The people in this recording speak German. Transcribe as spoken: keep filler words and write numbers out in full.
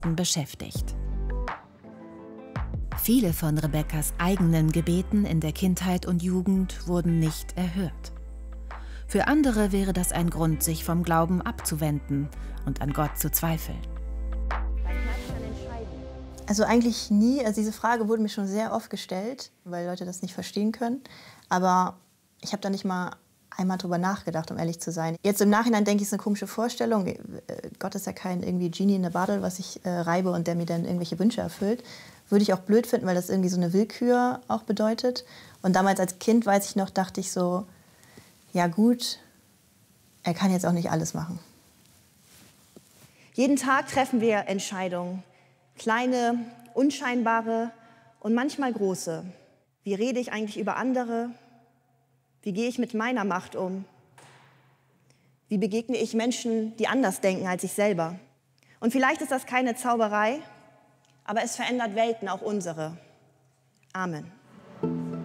beschäftigt. Viele von Rebekkas eigenen Gebeten in der Kindheit und Jugend wurden nicht erhört. Für andere wäre das ein Grund, sich vom Glauben abzuwenden und an Gott zu zweifeln. Also eigentlich nie. Also diese Frage wurde mir schon sehr oft gestellt, weil Leute das nicht verstehen können. Aber ich habe da nicht mal einmal drüber nachgedacht, um ehrlich zu sein. Jetzt im Nachhinein denke ich, es ist eine komische Vorstellung. Gott ist ja kein irgendwie Genie in a Bottle, was ich äh, reibe und der mir dann irgendwelche Wünsche erfüllt. Würde ich auch blöd finden, weil das irgendwie so eine Willkür auch bedeutet. Und damals als Kind, weiß ich noch, dachte ich so, ja gut, er kann jetzt auch nicht alles machen. Jeden Tag treffen wir Entscheidungen. Kleine, unscheinbare und manchmal große. Wie rede ich eigentlich über andere? Wie gehe ich mit meiner Macht um? Wie begegne ich Menschen, die anders denken als ich selber? Und vielleicht ist das keine Zauberei, aber es verändert Welten, auch unsere. Amen.